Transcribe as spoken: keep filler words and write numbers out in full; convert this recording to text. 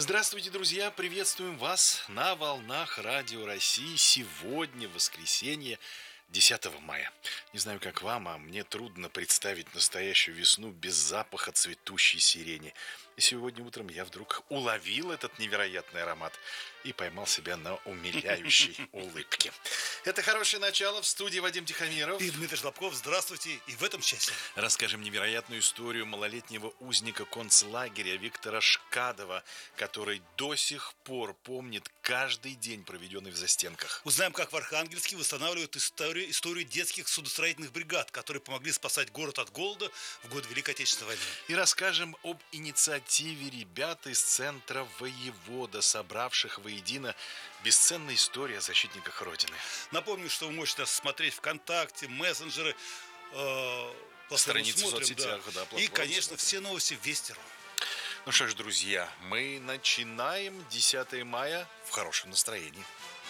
Здравствуйте, друзья! Приветствуем вас на волнах Радио России. Сегодня воскресенье, десятого мая. Не знаю, как вам, а мне трудно представить настоящую весну без запаха цветущей сирени. И сегодня утром я вдруг уловил этот невероятный аромат и поймал себя на умиляющей улыбке. Это хорошее начало. В студии Вадим Тихомиров и Дмитрий Шлапков. Здравствуйте. И в этом часе расскажем невероятную историю малолетнего узника концлагеря Виктора Шкадова, который до сих пор помнит каждый день, проведенный в застенках. Узнаем, как в Архангельске восстанавливают историю, историю детских судостроительных бригад, которые помогли спасать город от голода в год Великой Отечественной войны. И расскажем об инициативе ребят из центра «Воевода», собравших воедино бесценные истории о защитниках Родины. Напомню, что вы можете нас смотреть ВКонтакте, мессенджеры, э, страницы смотрим, в соцсетях, да. да, И, конечно, смотрим. все новости в Вести точка ру. Ну что ж, друзья, мы начинаем десятое мая в хорошем настроении.